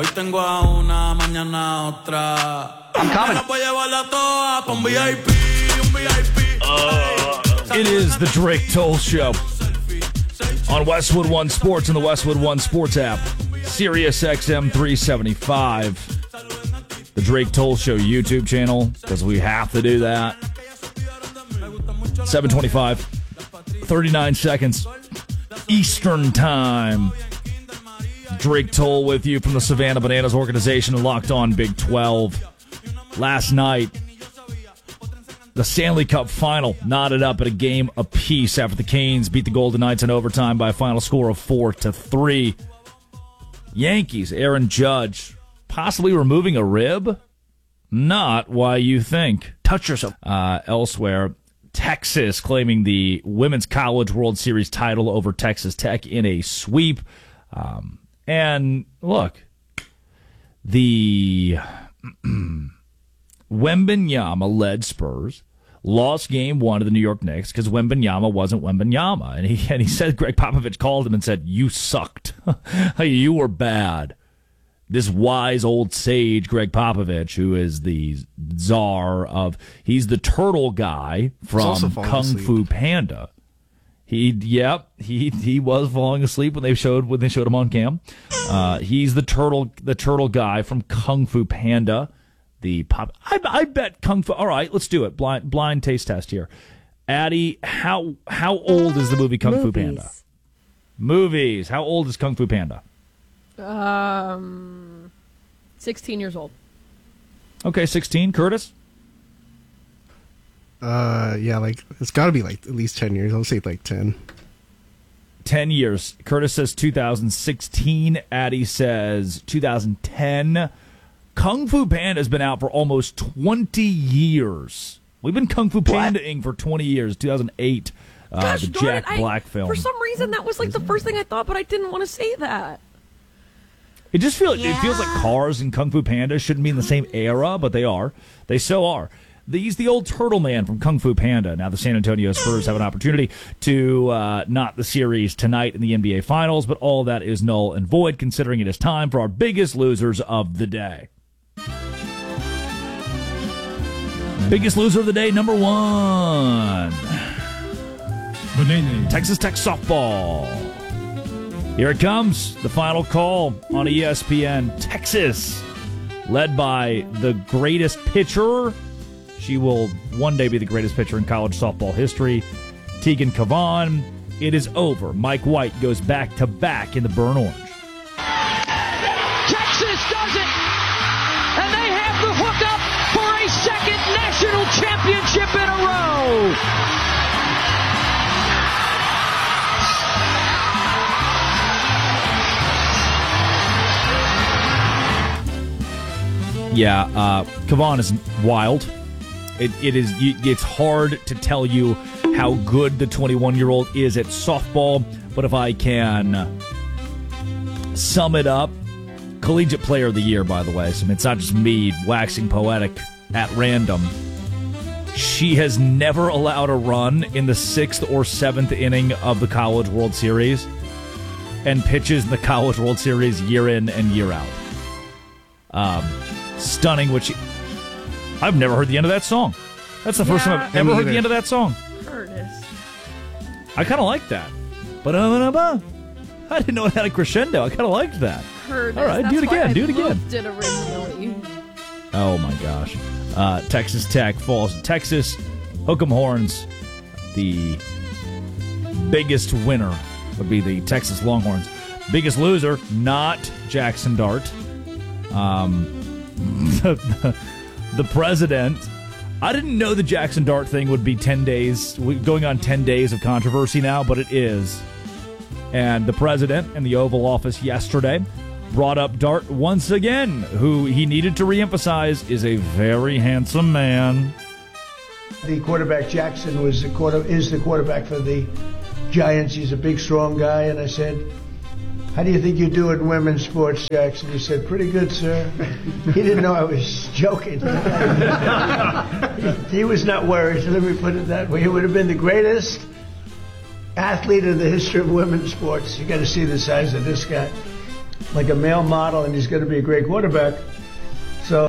Hoy tengo a una, mañana a otra. I'm coming. It is the Drake Toll Show on Westwood One Sports and the Westwood One Sports app. Sirius XM 375. The Drake Toll Show YouTube channel, because we have to do that. 7:25. 39 seconds. Eastern Time. Drake Toll with you from the Savannah Bananas organization and Locked On Big 12. Last night, the Stanley Cup final knotted up at a game apiece after the Canes beat the Golden Knights in overtime by a final score of 4-3. Yankees, Aaron Judge, possibly removing a rib? Not why you think. Touch yourself. Elsewhere, Texas claiming the Women's College World Series title over Texas Tech in a sweep. And look, the Wembanyama-led Spurs lost game one to the New York Knicks because Wembanyama wasn't Wembanyama. And he said, Greg Popovich called him and said, "You sucked. You were bad." This wise old sage, Greg Popovich, who is the czar of, he's the turtle guy from Kung Fu Panda. He was falling asleep when they showed him on cam. He's the turtle guy from Kung Fu Panda. I bet Kung Fu. All right, let's do it. Blind taste test here. Addie, how old is the movie Kung Fu Panda? Movies. How old is Kung Fu Panda? 16 years old. Okay, 16. Curtis? Yeah, like it's got to be like at least 10 years. I'll say like 10. 10 years. Curtis says 2016. Addie says 2010. Kung Fu Panda has been out for almost 20 years. We've been Kung Fu Panda-ing for 20 years. 2008. Gosh, the Jack Black film. For some reason, that was like the first thing I thought, but I didn't want to say that. It just feels like Cars and Kung Fu Panda shouldn't be in the same era, but they are. They so are. He's the old turtle man from Kung Fu Panda. Now the San Antonio Spurs have an opportunity to knot the series tonight in the NBA Finals, but all that is null and void considering it is time for our biggest losers of the day. Biggest loser of the day, number one. Texas Tech softball. Here it comes, the final call on ESPN. Texas, led by the greatest pitcher. She will one day be the greatest pitcher in college softball history, Tegan Cavan. It is over. Mike White goes back-to-back in the burnt orange. Texas does it, and they have the hookup for a second national championship in a row. Yeah, Cavan is wild. It's hard to tell you how good the 21-year-old is at softball, but if I can sum it up, collegiate player of the year, by the way, so it's not just me waxing poetic at random. She has never allowed a run in the 6th or 7th inning of the College World Series and pitches in the College World Series year in and year out. Stunning, which I've never heard the end of that song. That's the first time I've ever heard the end of that song. Curtis. I kind of like that. I didn't know it had a crescendo. I kind of liked that. Curtis. All right, do it again. Do it again. Did originally. Oh my gosh. Texas Tech falls to Texas. Hook'em Horns. The biggest winner would be the Texas Longhorns. Biggest loser, not Jackson Dart. The president. I didn't know the Jackson Dart thing would be 10 days, going on 10 days of controversy now, but it is. And the president in the Oval Office yesterday brought up Dart once again, who he needed to reemphasize is a very handsome man. The quarterback Jackson is the quarterback for the Giants. He's a big, strong guy. And I said, "How do you think you do in women's sports, Jackson?" He said, "Pretty good, sir." He didn't know I was joking. He was not worried, let me put it that way. He would have been the greatest athlete in the history of women's sports. You got to see the size of this guy. like a male model, and he's going to be a great quarterback. So,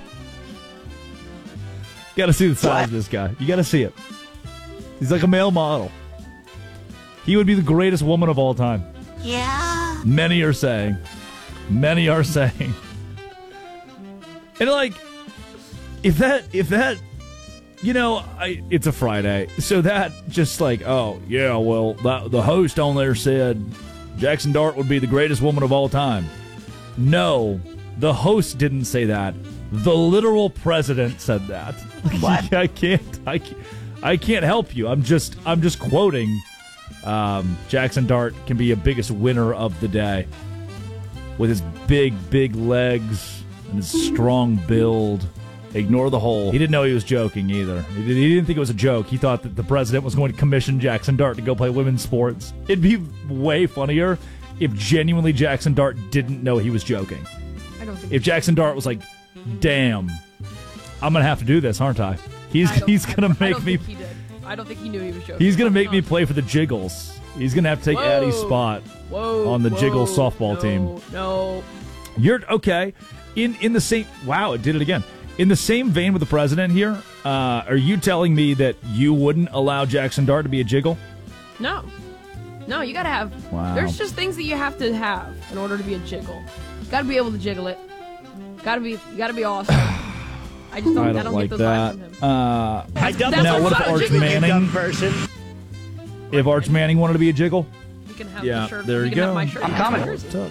You got to see the size of this guy. You got to see it. He's like a male model. He would be the greatest woman of all time. Yeah. Many are saying. Many are saying. And like, if that, it's a Friday, so that just like, oh yeah, well, the host on there said Jackson Dart would be the greatest woman of all time. No, the host didn't say that. The literal president said that. What? I can't help you. I'm just quoting. Jackson Dart can be a biggest winner of the day with his big legs and his strong build. Ignore the hole. He didn't know he was joking either. He didn't think it was a joke. He thought that the president was going to commission Jackson Dart to go play women's sports. It'd be way funnier if genuinely Jackson Dart didn't know he was joking. I don't think If Jackson Dart was like, damn, I'm going to have to do this, aren't I? He's going to make me... He did. I don't think he knew he was joking. He's going to make me play for the Jiggles. He's going to have to take Addie's spot on the Jiggles softball team. No. You're okay. In the same... Wow, it did it again. In the same vein with the president here, are you telling me that you wouldn't allow Jackson Dart to be a Jiggle? No, you gotta have. Wow. There's just things that you have to have in order to be a jiggle. Gotta be able to jiggle it. Gotta be awesome. I just don't. I don't like get those that. vibes from him. I double Now, what if not a Arch jiggle, you Manning? person. If Arch Manning wanted to be a Jiggle? You can have Yeah, the shirt. there you can go. Have my shirt. I'm coming.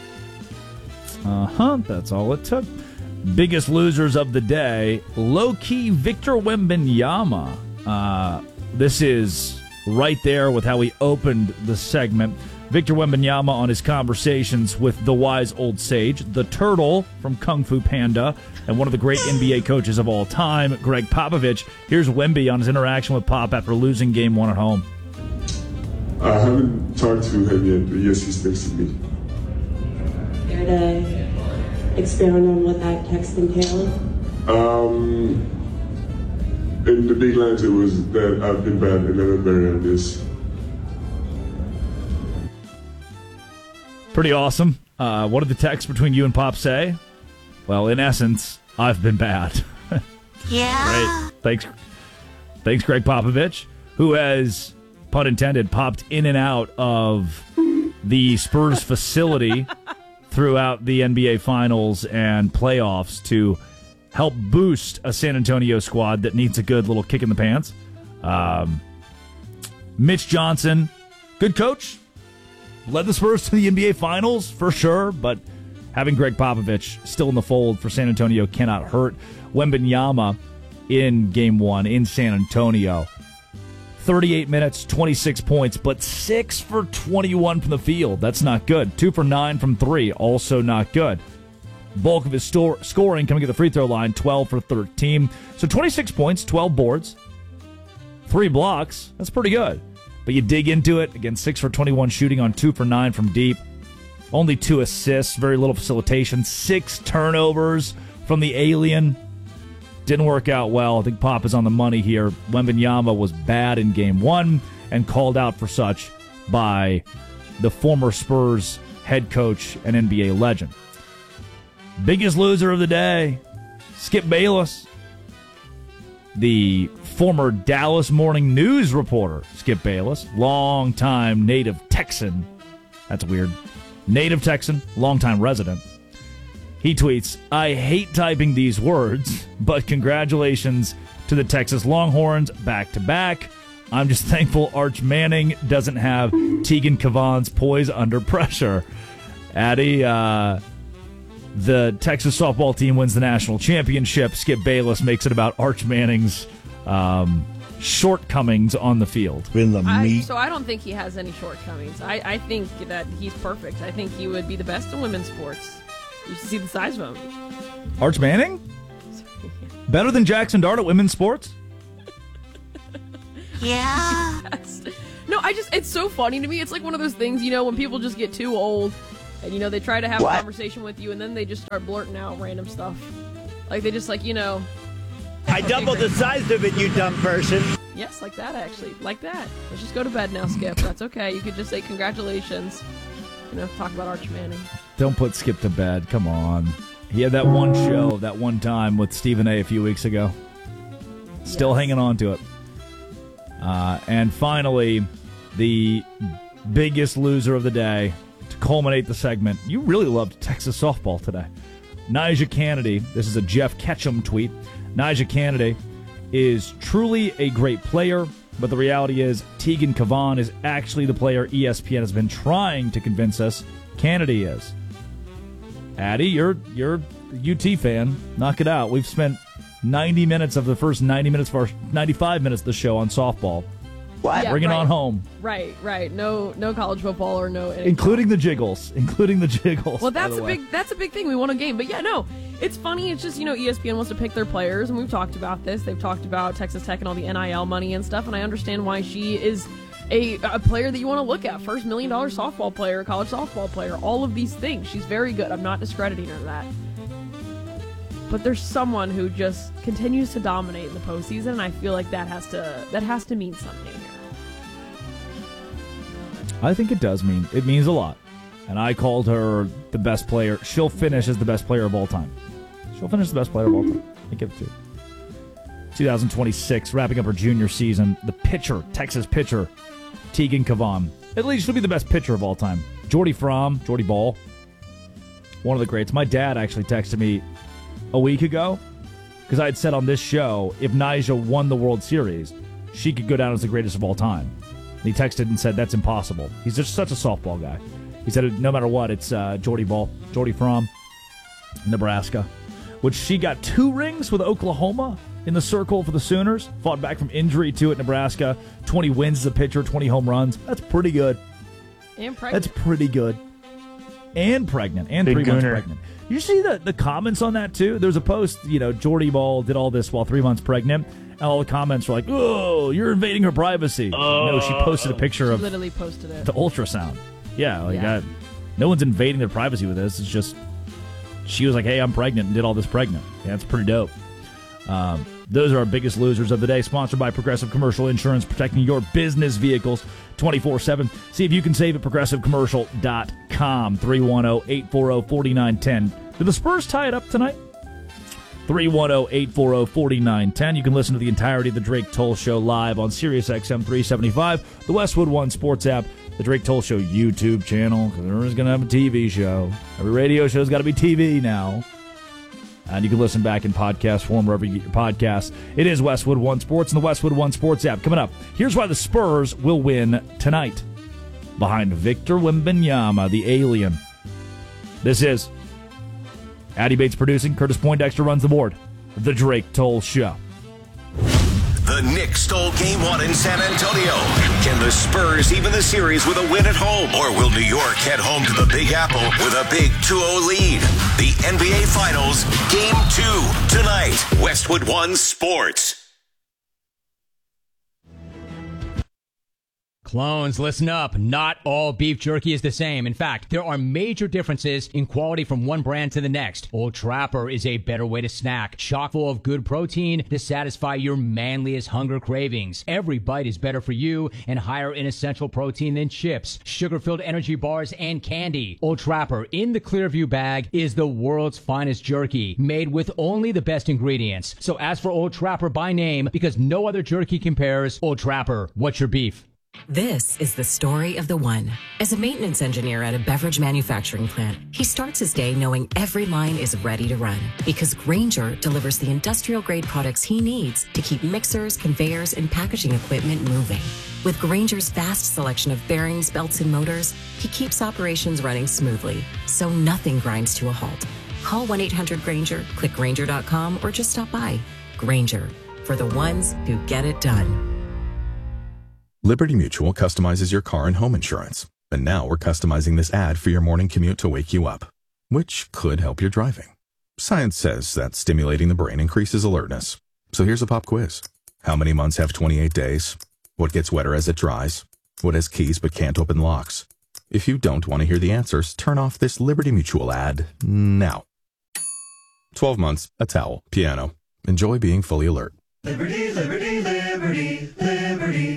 That's all it took. Biggest losers of the day, low-key Victor Wembanyama. This is right there with how we opened the segment. Victor Wembanyama on his conversations with the wise old sage, the turtle from Kung Fu Panda, and one of the great NBA coaches of all time, Greg Popovich. Here's Wemby on his interaction with Pop after losing Game 1 at home. I haven't talked to him yet, but yes, he's texted me. Care to expound on what that text entailed? In the big lines, it was that I've been bad and I'm better than this. Pretty awesome. What did the text between you and Pop say? Well, in essence, I've been bad. Yeah. Great. Thanks, Greg Popovich, who has, pun intended, popped in and out of the Spurs facility throughout the NBA Finals and playoffs to help boost a San Antonio squad that needs a good little kick in the pants. Mitch Johnson, good coach. Led the Spurs to the NBA Finals, for sure, but having Greg Popovich still in the fold for San Antonio cannot hurt. Wembanyama in Game 1 in San Antonio. 38 minutes, 26 points, but 6 for 21 from the field. That's not good. 2 for 9 from 3, also not good. Bulk of his scoring coming at the free throw line, 12 for 13. So 26 points, 12 boards, 3 blocks. That's pretty good. But you dig into it, again, 6 for 21 shooting on 2 for 9 from deep. Only 2 assists, very little facilitation. 6 turnovers from the alien. Didn't work out well. I think Pop is on the money here. Wembanyama was bad in Game 1 and called out for such by the former Spurs head coach and NBA legend. Biggest loser of the day, Skip Bayless. The former Dallas Morning News reporter, Skip Bayless, longtime native Texan. That's weird. Native Texan, longtime resident. He tweets, I hate typing these words, but congratulations to the Texas Longhorns back-to-back. I'm just thankful Arch Manning doesn't have Tegan Cavan's poise under pressure. Addie, the Texas softball team wins the national championship. Skip Bayless makes it about Arch Manning's shortcomings on the field. So I don't think he has any shortcomings. I think that he's perfect. I think he would be the best in women's sports. You should see the size of him. Arch Manning? Better than Jackson Dart at women's sports? Yeah. Yes. No, it's so funny to me. It's like one of those things, when people just get too old and, they try to have a conversation with you and then they just start blurting out random stuff. Like, they just I doubled the size of it, you dumb person. Yes, like that, actually. Like that. Let's just go to bed now, Skip. That's okay. You could just say congratulations. talk about Arch Manning. Don't put Skip to bed. Come on. He had that one show, that one time with Stephen A. few weeks ago. Still hanging on to it. And finally, the biggest loser of the day, to culminate the segment. You really loved Texas softball today. Nyjah Kennedy, this is a Jeff Ketchum tweet. Nyjah Kennedy is truly a great player, but the reality is Tegan Cavan is actually the player ESPN has been trying to convince us Kennedy is. Addie, you're a UT fan. Knock it out. We've spent 90 minutes of the first 90 minutes of our 95 minutes of the show on softball. What? Yeah, Bring it on home. Right. No college football or no NHL. Including the jiggles. Well, that's a big thing. We won a game. But yeah, no. It's funny. It's just, ESPN wants to pick their players, and we've talked about this. They've talked about Texas Tech and all the NIL money and stuff, and I understand why she is a player that you want to look at. First $1 million softball player, college softball player, all of these things. She's very good. I'm not discrediting her that. But there's someone who just continues to dominate in the postseason, and I feel like that has to mean something here. I think it means a lot. And I called her the best player. She'll finish as the best player of all time. I give it to her. 2026, wrapping up her junior season. The pitcher, Texas pitcher, Tegan Cavan. At least she'll be the best pitcher of all time. Jordy Ball, one of the greats. My dad actually texted me a week ago because I had said on this show, if Nyjah won the World Series, she could go down as the greatest of all time. And he texted and said, that's impossible. He's just such a softball guy. He said, no matter what, it's Jordy from Nebraska, which she got 2 rings with Oklahoma in the circle for the Sooners. Fought back from injury too at Nebraska. 20 wins as a pitcher, 20 home runs. That's pretty good. And pregnant. That's pretty good. And pregnant. And Big 3 months gooner. pregnant. You see the comments on that too? There's a post, Jordy Ball did all this while 3 months pregnant. And all the comments were like, oh, you're invading her privacy. No, she posted a picture of literally posted it. the ultrasound. Yeah, no one's invading their privacy with this. It's just, she was like, hey, I'm pregnant, and did all this pregnant. Yeah, that's pretty dope. Those are our biggest losers of the day. Sponsored by Progressive Commercial Insurance, protecting your business vehicles 24/7. See if you can save at progressivecommercial.com. 310-840-4910. Did the Spurs tie it up tonight? 310-840-4910. You can listen to the entirety of the Drake Toll Show live on SiriusXM 375, the Westwood One Sports app, the Drake Toll Show YouTube channel, because everyone's going to have a TV show. Every radio show's got to be TV now. And you can listen back in podcast form wherever you get your podcasts. It is Westwood One Sports and the Westwood One Sports app. Coming up, here's why the Spurs will win tonight. Behind Victor Wembanyama, the alien. This is Addy Bates producing. Curtis Poindexter runs the board. The Drake Toll Show. The Knicks stole Game 1 in San Antonio. Can the Spurs even the series with a win at home? Or will New York head home to the Big Apple with a big 2-0 lead? The NBA Finals, Game 2, tonight. Westwood One Sports. Clones, listen up. Not all beef jerky is the same. In fact, there are major differences in quality from one brand to the next. Old Trapper is a better way to snack, chock full of good protein to satisfy your manliest hunger cravings. Every bite is better for you and higher in essential protein than chips, sugar-filled energy bars, and candy. Old Trapper in the Clearview bag is the world's finest jerky, made with only the best ingredients. So ask for Old Trapper by name because no other jerky compares. Old Trapper, what's your beef? This is the story of the one. As a maintenance engineer at a beverage manufacturing plant, he starts his day knowing every line is ready to run because Grainger delivers the industrial-grade products he needs to keep mixers, conveyors, and packaging equipment moving. With Grainger's vast selection of bearings, belts, and motors, he keeps operations running smoothly, so nothing grinds to a halt. Call 1-800-GRAINGER, click Grainger.com, or just stop by. Grainger, for the ones who get it done. Liberty Mutual customizes your car and home insurance. And now we're customizing this ad for your morning commute to wake you up, which could help your driving. Science says that stimulating the brain increases alertness. So here's a pop quiz. How many months have 28 days? What gets wetter as it dries? What has keys but can't open locks? If you don't want to hear the answers, turn off this Liberty Mutual ad now. 12 months, a towel, piano. Enjoy being fully alert. Liberty, liberty, liberty, liberty.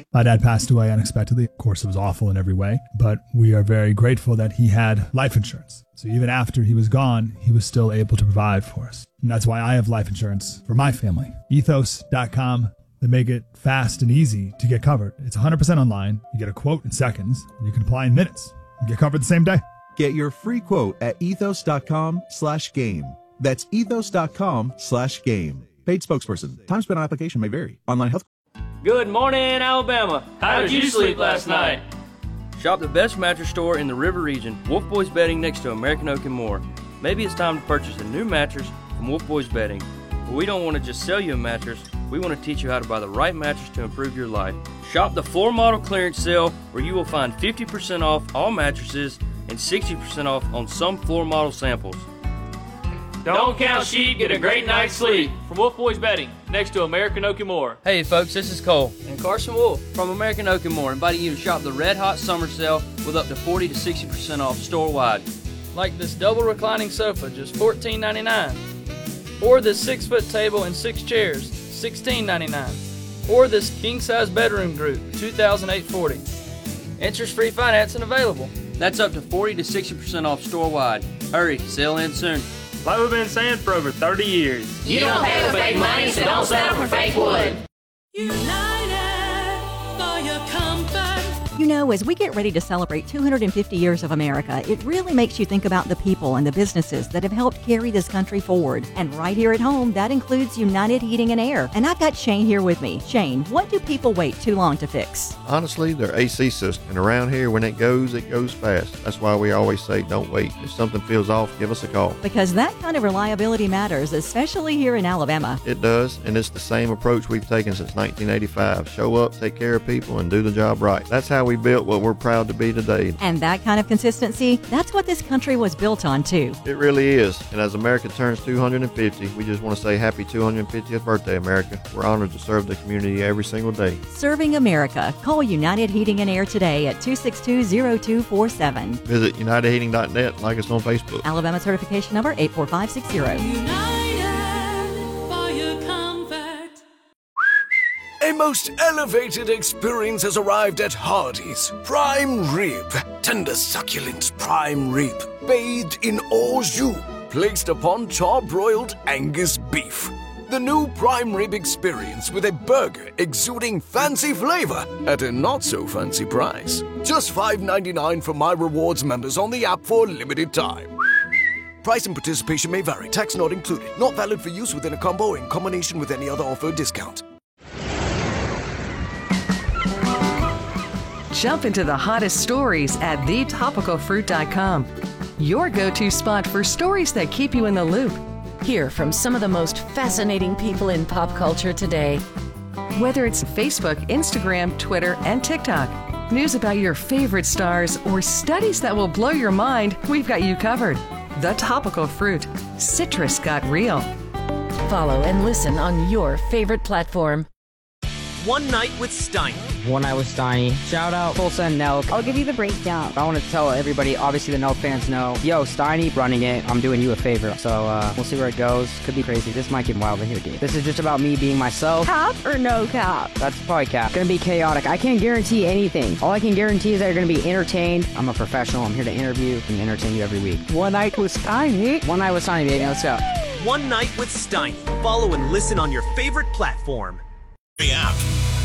My dad passed away unexpectedly. Of course, it was awful in every way, but we are very grateful that he had life insurance. So even after he was gone, he was still able to provide for us. And that's why I have life insurance for my family. Ethos.com. They make it fast and easy to get covered. It's 100% online. You get a quote in seconds, and you can apply in minutes. You get covered the same day. Get your free quote at ethos.com/game. That's ethos.com/game. Paid spokesperson. Time spent on application may vary. Online health. Good morning, Alabama. How did you sleep last night? Shop the best mattress store in the River region, Wolf Boys Bedding, next to American Oak and more. Maybe it's time to purchase a new mattress from Wolf Boys Bedding. But we don't want to just sell you a mattress. We want to teach you how to buy the right mattress to improve your life. Shop the floor model clearance sale where you will find 50% off all mattresses and 60% off on some floor model samples. Don't count sheep, get a great night's sleep. From Wolf Boys Bedding, next to American Oak and More. Hey folks, this is Cole and Carson Wolf from American Oak and More, inviting you to shop the Red Hot Summer Sale with up to 40 to 60% off store-wide. Like this double reclining sofa, just $14.99. Or this 6-foot table and 6 chairs, $16.99. Or this king-size bedroom group, $2,840. Interest-free financing available. That's up to 40 to 60% off store-wide. Hurry, sale ends soon. Like we've been saying for over 30 years. You don't pay with fake money, so don't settle for fake wood. United for your comfort. You know, as we get ready to celebrate 250 years of America, it really makes you think about the people and the businesses that have helped carry this country forward. And right here at home, that includes United Heating and Air. And I've got Shane here with me. Shane, what do people wait too long to fix? Honestly, their AC system. And around here, when it goes fast. That's why we always say don't wait. If something feels off, give us a call. Because that kind of reliability matters, especially here in Alabama. It does, and it's the same approach we've taken since 1985. Show up, take care of people, and do the job right. That's how we built what we're proud to be today. And that kind of consistency, that's what this country was built on, too. It really is. And as America turns 250, we just want to say happy 250th birthday, America. We're honored to serve the community every single day. Serving America. Call United Heating and Air today at 262-0247. Visit unitedheating.net. Like us on Facebook. Alabama certification number 84560. A most elevated experience has arrived at Hardee's. Prime rib. Tender, succulent prime rib. Bathed in au jus. Placed upon char-broiled Angus beef. The new prime rib experience with a burger exuding fancy flavor at a not-so-fancy price. Just $5.99 for My Rewards members on the app for a limited time. Price and participation may vary. Tax not included. Not valid for use within a combo or in combination with any other offer or discount. Jump into the hottest stories at thetopicalfruit.com. Your go-to spot for stories that keep you in the loop. Hear from some of the most fascinating people in pop culture today. Whether it's Facebook, Instagram, Twitter, and TikTok, news about your favorite stars, or studies that will blow your mind, we've got you covered. The Topical Fruit. Citrus got real. Follow and listen on your favorite platform. One Night with Steiny. One Night with Steiny. Shout out Full Send Nelk. I'll give you the breakdown. I want to tell everybody, obviously the Nelk fans know, yo, Steiny running it. I'm doing you a favor. So we'll see where it goes. Could be crazy. This might get wild in here, dude. This is just about me being myself. Cap or no cap? That's probably cap. Gonna be chaotic. I can't guarantee anything. All I can guarantee is that you're gonna be entertained. I'm a professional. I'm here to interview and entertain you every week. One Night with Steiny. One Night with Steiny, baby. Let's go. One Night with Steiny. Follow and listen on your favorite platform. The app.